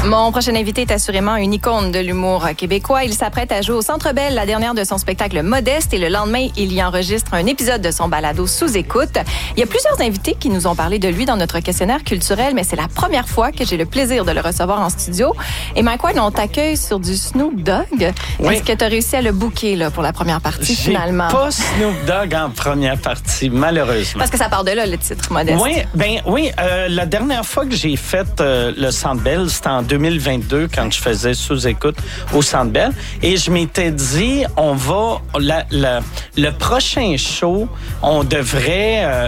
Mon prochain invité est assurément une icône de l'humour québécois. Il s'apprête à jouer au Centre Bell, la dernière de son spectacle Modeste, et le lendemain, il y enregistre un épisode de son balado Sous écoute. Il y a plusieurs invités qui nous ont parlé de lui dans notre questionnaire culturel, mais c'est la première fois que j'ai le plaisir de le recevoir en studio. Et Mike Ward, on t'accueille sur du Snoop Dogg. Oui. Est-ce que tu as réussi à le booker là, pour la première partie, finalement? J'ai pas Snoop Dogg en première partie, malheureusement. Parce que ça part de là, le titre Modeste. Oui, la dernière fois que j'ai fait le Centre Bell, c'était en 2022, quand je faisais Sous-écoute au Centre Bell. Et je m'étais dit, le prochain show, on devrait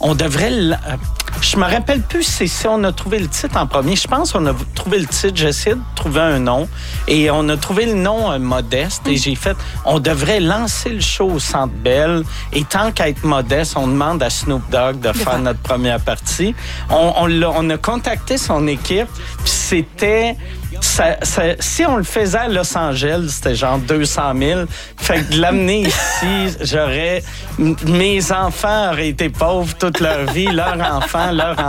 je me rappelle plus si on a trouvé le titre en premier. Je pense qu'on a trouvé le titre. J'ai essayé de trouver un nom. Et on a trouvé le nom Modeste. Et j'ai fait, on devrait lancer le show au Centre Bell. Et tant qu'à être modeste, on demande à Snoop Dogg de faire notre première partie. On a contacté son équipe. Puis c'était... si on le faisait à Los Angeles, c'était genre 200 000. Fait que de l'amener ici, mes enfants auraient été pauvres toute leur vie, leur enfant.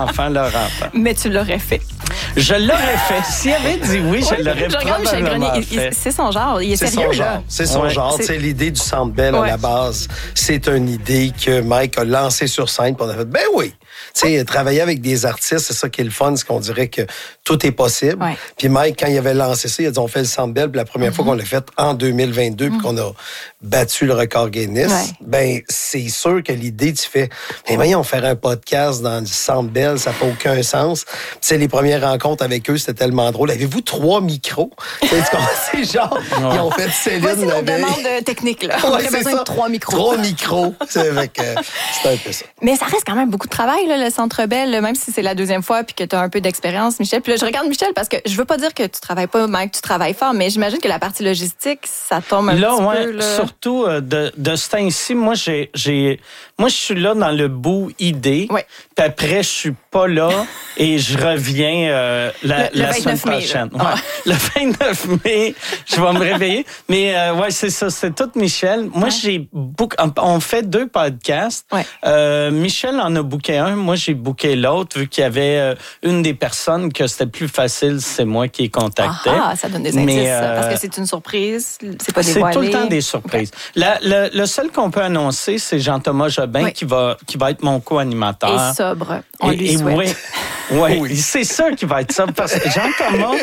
Mais tu l'aurais fait. Je l'aurais fait. S'il avait dit oui, je l'aurais probablement fait. C'est son genre. Il est sérieux, là. C'est son genre. C'est l'idée du Centre Bell à la base. C'est une idée que Mike a lancée sur scène. Puis on a fait, ben oui. Tu sais, travailler avec des artistes, c'est ça qui est le fun, c'est qu'on dirait que tout est possible. Ouais. Puis Mike, quand il avait lancé ça, il a dit, on fait le Centre Bell. Puis la première fois qu'on l'a fait en 2022, puis qu'on a battu le record Guinness, ben c'est sûr que l'idée, tu fais, mais voyons, faire un podcast dans le Centre Bell, ça n'a aucun sens. Tu sais, les premières rencontres avec eux, c'était tellement drôle. Avez-vous 3 micros? C'est genre, ils ont fait Céline. Voici nos demandes techniques, là. On aurait besoin de 3 micros. 3 micros. C'est un peu ça. Mais ça reste quand même beaucoup de travail, là, le Centre Bell, même si c'est la deuxième fois puis que tu as un peu d'expérience, Michel. Puis là, je regarde Michel parce que je veux pas dire que tu travailles pas, Mike, tu travailles fort, mais j'imagine que la partie logistique, ça tombe un petit peu. Là. Surtout de ce temps-ci, moi, je suis là dans le bout idée. Oui. Puis après, je suis pas là et je reviens la semaine prochaine. Mai, le 29 mai, je vais me réveiller. Mais c'est ça, c'est tout Michel. Moi, on fait 2 podcasts. Ouais. Michel en a booké un, moi j'ai booké l'autre, vu qu'il y avait une des personnes que c'était plus facile, c'est moi qui ai contacté. Ça donne des indices, parce que c'est une surprise, c'est pas dévoilé. C'est tout le temps des surprises. Okay. Le seul qu'on peut annoncer, c'est Jean-Thomas Jobin qui va être mon co-animateur. Et sobre, on lui souhaite. Oui, c'est sûr qu'il va être sobre, parce que Jean-Thomas,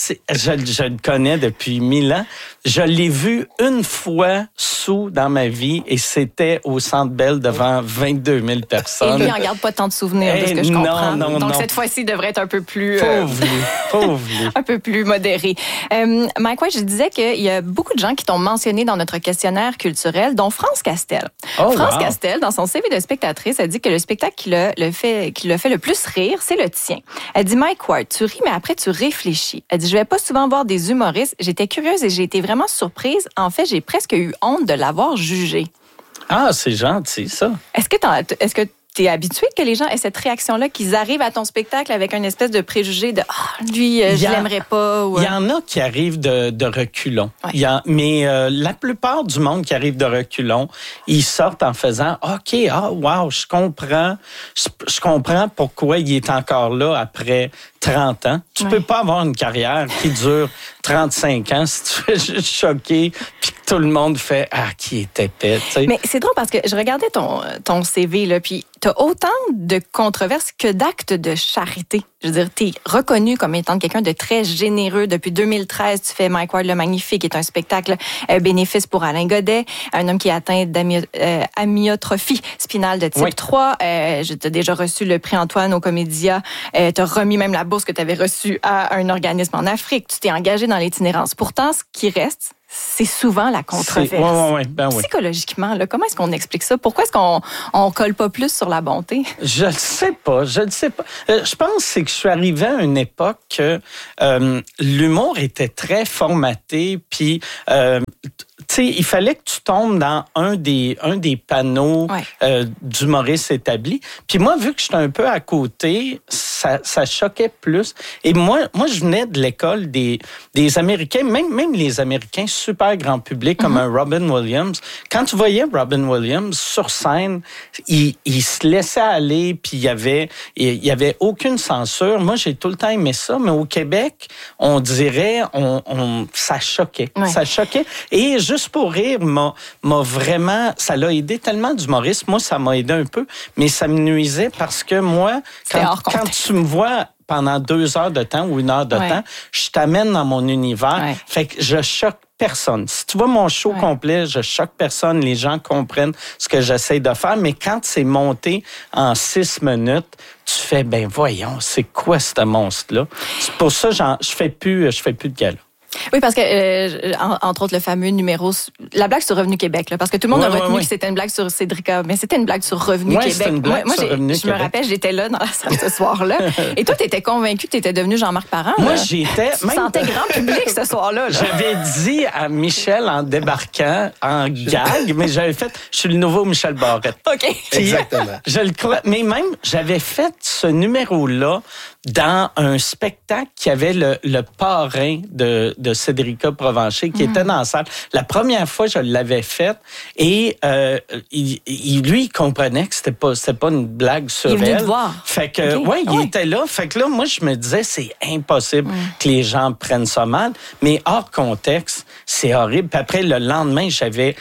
je le connais depuis 1000 ans. Je l'ai vu une fois dans ma vie, et c'était au Centre Bell devant 22 000 personnes. Et lui, il n'en garde pas tant de souvenirs, de ce que je comprends. Non. Donc, cette fois-ci, il devrait être un peu plus... Pauvre. Un peu plus modéré. Mike Ward, je disais qu'il y a beaucoup de gens qui t'ont mentionné dans notre questionnaire culturel, dont France Castel. France Castel, dans son CV de spectatrice, a dit que le spectacle qui l'a fait le plus rire, c'est le tien. Elle dit, Mike Ward, tu ris, mais après, tu réfléchis. Elle dit, je vais pas souvent voir des humoristes. J'étais curieuse et j'ai été vraiment surprise. En fait, j'ai presque eu honte de l'avoir jugé. Ah, c'est gentil, ça. Est-ce que tu es habitué que les gens aient cette réaction-là, qu'ils arrivent à ton spectacle avec une espèce de préjugé de lui, je l'aimerais pas. Il y en a qui arrivent de reculons. Ouais. Mais la plupart du monde qui arrive de reculons, ils sortent en faisant OK, je comprends. Je comprends pourquoi il est encore là après 30 ans. Tu peux pas avoir une carrière qui dure 35 ans si tu fais juste choquer puis que tout le monde fait qui est épais. T'sais. Mais c'est drôle parce que je regardais ton CV là, puis t'as autant de controverses que d'actes de charité. Je veux dire, t'es reconnu comme étant quelqu'un de très généreux. Depuis 2013, tu fais Mike Ward le Magnifique, qui est un spectacle bénéfice pour Alain Godet, un homme qui est atteint d'amyotrophie spinale de type 3. Je t'ai déjà reçu le prix Antoine au Comédia. T'as remis même la bourse que tu avais reçue à un organisme en Afrique. Tu t'es engagé dans l'itinérance. Pourtant, ce qui reste, c'est souvent la controverse. Oui. Psychologiquement, là, comment est-ce qu'on explique ça? Pourquoi est-ce qu'on colle pas plus sur la bonté? Je ne sais pas. Je pense que c'est que je suis arrivé à une époque que l'humour était très formaté, puis tu sais, il fallait que tu tombes dans un des panneaux d'humoristes établis. Puis moi, vu que j'étais un peu à côté, ça choquait plus. Et moi, je venais de l'école des Américains, même les Américains super grand public, comme un Robin Williams. Quand tu voyais Robin Williams sur scène, il se laissait aller, puis il y avait aucune censure. Moi, j'ai tout le temps aimé ça, mais au Québec, on dirait, ça choquait. Ouais. Ça choquait. Et Juste pour rire m'a vraiment, ça l'a aidé tellement d'humoristes. Moi, ça m'a aidé un peu, mais ça me nuisait parce que moi, quand tu me vois pendant 2 heures de temps ou 1 heure de temps, je t'amène dans mon univers. Ouais. Fait que je choque personne. Si tu vois mon show complet, je choque personne. Les gens comprennent ce que j'essaie de faire. Mais quand c'est monté en 6 minutes, tu fais, ben voyons, c'est quoi ce monstre-là? C'est pour ça que je fais plus de gala. Oui, parce que, entre autres, le fameux numéro, la blague sur Revenu Québec, là, parce que tout le monde a retenu que c'était une blague sur Cédrica, mais c'était une blague sur Revenu Québec. Une blague sur Revenu je me rappelle, j'étais là dans la salle ce soir-là. Et toi, t'étais convaincu que t'étais devenu Jean-Marc Parent. Moi, là. j'étais... Tu sentais grand public ce soir-là. Là. J'avais dit à Michel en débarquant, en gag, mais j'avais fait, je suis le nouveau Michel Barrette. OK. Exactement. Je le crois. Mais même, j'avais fait ce numéro-là dans un spectacle qui avait le parrain de Cédrica Provencher qui était dans la salle. La première fois, je l'avais fait et lui, il comprenait que c'était pas une blague sur elle. Il est venu te voir. Fait que, il était là. Fait que là, moi, je me disais, c'est impossible que les gens prennent ça mal. Mais hors contexte, c'est horrible. Puis après, le lendemain, il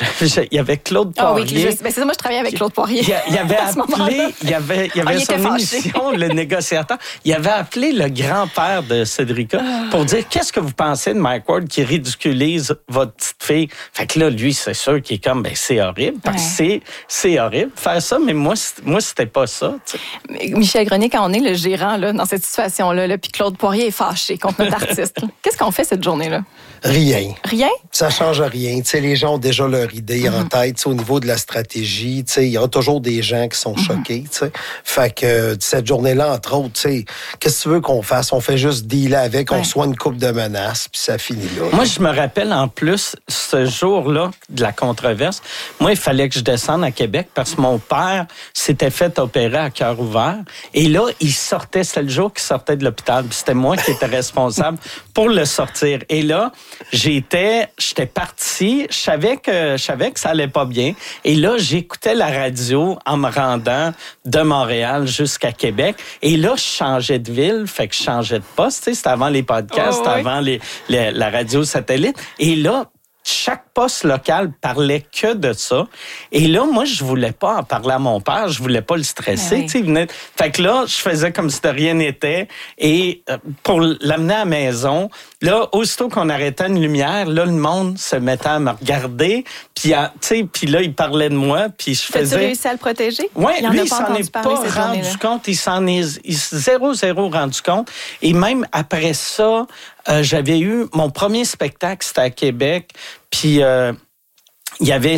y avait Claude Poirier. C'est ça, moi, je travaillais avec Claude Poirier. Il avait appelé, il y avait son émission, Le Négociateur. Il avait appelé le grand-père de Cédrica pour dire, qu'est-ce que vous pensez de Mike Ward qui ridiculise votre petite fille? Fait que là, lui, c'est sûr qu'il est comme, ben, c'est horrible, parce que c'est horrible faire ça, mais moi, c'était pas ça. T'sais. Michel Grenier, quand on est le gérant, là, dans cette situation-là, puis Claude Poirier est fâché contre notre artiste, qu'est-ce qu'on fait cette journée-là? Rien. Rien? Ça change rien. T'sais, les gens ont déjà leur idée en tête. T'sais, au niveau de la stratégie, il y aura toujours des gens qui sont choqués. T'sais. Fait que cette journée-là, entre autres, qu'est-ce que tu veux qu'on fasse? On fait juste dealer avec, on reçoit une coupe de menaces, puis ça finit là. Moi, je me rappelle en plus, ce jour-là de la controverse, moi, il fallait que je descende à Québec parce que mon père s'était fait opérer à cœur ouvert. Et là, c'était le jour qu'il sortait de l'hôpital. Puis c'était moi qui étais responsable pour le sortir. Et là, j'étais parti, je savais que ça allait pas bien. Et là, j'écoutais la radio en me rendant de Montréal jusqu'à Québec. Et là, je changeais de ville, fait que je changeais de poste. C'était avant les podcasts, avant la radio satellite. Et là, chaque poste local parlait que de ça. Et là, moi, je voulais pas en parler à mon père. Je voulais pas le stresser. Fait que là, je faisais comme si de rien n'était. Et pour l'amener à la maison, là, aussitôt qu'on arrêtait une lumière, là, le monde se mettait à me regarder. Puis là, il parlait de moi. Puis je faisais... T'as-tu réussi à le protéger? Oui, lui, il s'en est pas rendu compte. Il s'en est zéro rendu compte. Et même après ça, j'avais eu mon premier spectacle, c'était à Québec. Puis il y avait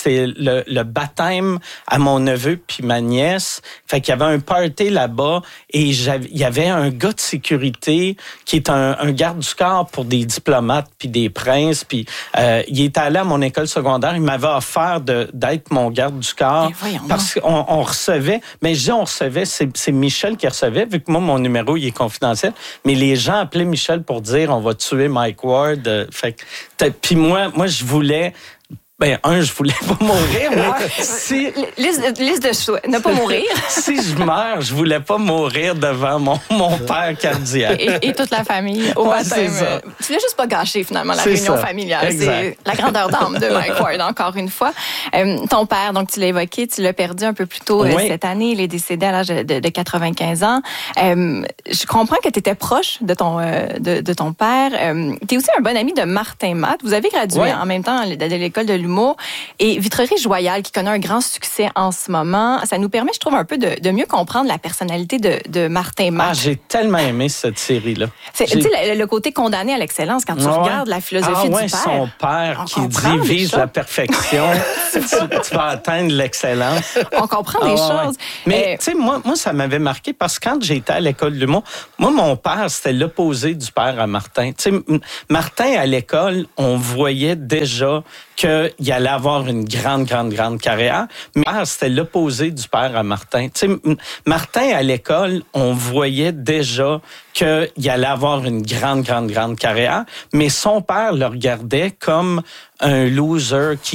le baptême à mon neveu puis ma nièce. Fait qu'il y avait un party là-bas et il y avait un gars de sécurité qui est un garde du corps pour des diplomates puis des princes. Puis il est allé à mon école secondaire. Il m'avait offert d'être mon garde du corps parce qu'on recevait. Mais je dis on recevait, c'est Michel qui recevait vu que moi mon numéro il est confidentiel. Mais les gens appelaient Michel pour dire on va tuer Mike Ward. Fait que puis moi je voulais. Ben, je voulais pas mourir, mais liste de choix, ne pas mourir. Si je meurs, je voulais pas mourir devant mon père cardiaque. Et toute la famille au baptême. Tu l'as juste pas gâché, finalement, la réunion familiale. Exact. C'est la grandeur d'âme de Mike Ward, encore une fois. Ton père, donc, tu l'as évoqué, tu l'as perdu un peu plus tôt cette année. Il est décédé à l'âge de 95 ans. Je comprends que tu étais proche de ton père. Tu es aussi un bon ami de Martin Matt. Vous avez gradué en même temps de l'école de l'humour. Et Vitrerie Joyal, qui connaît un grand succès en ce moment, ça nous permet, je trouve, un peu de mieux comprendre la personnalité de Martin Matt. Ah, j'ai tellement aimé cette série-là. Tu sais, le côté condamné à l'excellence, quand tu regardes la philosophie du père. Son père qui dit « vise la perfection, tu vas atteindre l'excellence ». On comprend des choses. Mais tu sais, moi, ça m'avait marqué parce que quand j'étais à l'école de l'humour, moi, mon père, c'était l'opposé du père à Martin. Tu sais, Martin, à l'école, on voyait déjà qu'il allait avoir une grande carrière. Mais c'était l'opposé du père à Martin. Tu sais, Martin, à l'école, on voyait déjà qu'il allait avoir une grande carrière. Mais son père le regardait comme un loser qui